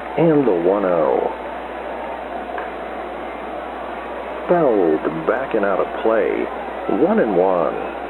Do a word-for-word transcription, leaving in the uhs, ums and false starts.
And the one oh. Fouled back and out of play. One and one.